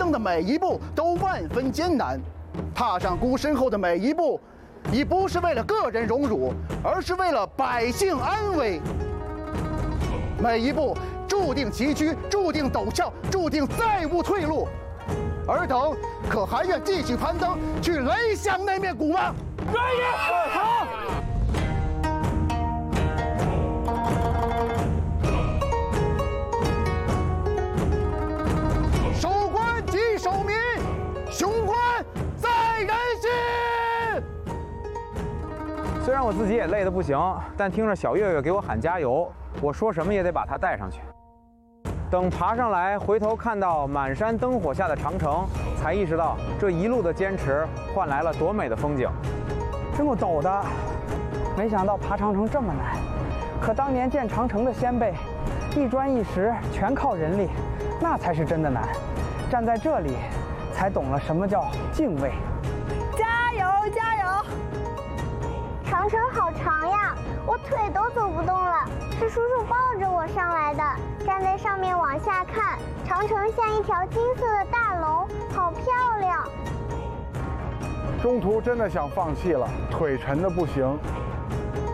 程的每一步都万分艰难，踏上孤身后的每一步，已不是为了个人荣辱，而是为了百姓安危。每一步注定崎岖，注定陡峭，注定再无退路。尔等可还愿继续攀登去雷响那面谷吗？ 愿意。好。 守官即守民，雄关在人心。 虽然我自己也累得不行，但听着小岳岳给我喊加油，我说什么也得把他带上去。等爬上来，回头看到满山灯火下的长城，才意识到这一路的坚持换来了多美的风景。 这么陡的，没想到爬长城这么难。可当年建长城的先辈，一砖一石全靠人力，那才是真的难。站在这里，才懂了什么叫敬畏。 加油，加油！长城好长呀，我腿都走不动了。是叔叔抱着我上来的，站在上面往下看，长城像一条金色的大龙，好漂亮。 中途真的想放弃了，腿沉的不行，